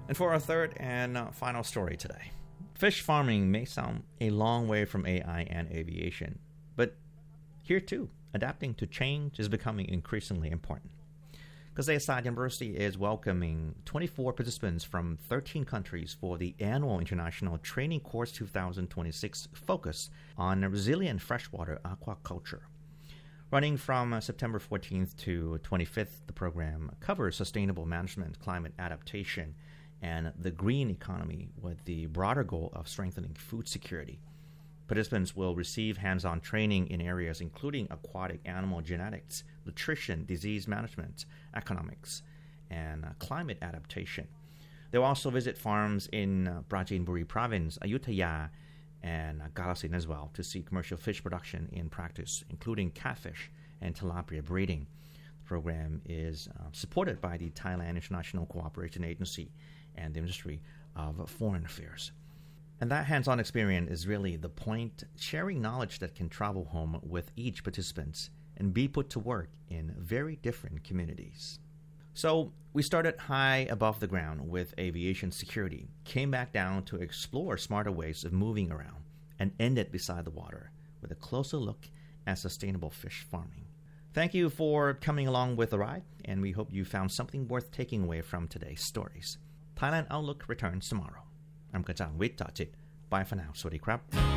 And for our third and final story today, fish farming may sound a long way from AI and aviation, but here too, adapting to change is becoming increasingly important. Kasea State University is welcoming 24 participants from 13 countries for the annual International Training Course 2026 focus on resilient freshwater aquaculture. Running from September 14th to 25th, the program covers sustainable management, climate adaptation, and the green economy with the broader goal of strengthening food security. Participants will receive hands-on training in areas including aquatic animal genetics, nutrition, disease management, economics, and climate adaptation. They'll also visit farms in Prachin Buri Province, Ayutthaya, and Galasin as well to see commercial fish production in practice, including catfish and tilapia breeding. The program is supported by the Thailand International Cooperation Agency and the Ministry of Foreign Affairs. And that hands-on experience is really the point, sharing knowledge that can travel home with each participant and be put to work in very different communities. So we started high above the ground with aviation security, came back down to explore smarter ways of moving around, and ended beside the water with a closer look at sustainable fish farming. Thank you for coming along with the ride, and we hope you found something worth taking away from today's stories. Thailand Outlook returns tomorrow. I'm Kajang Wittachit. Bye for now. สวัสดีครับ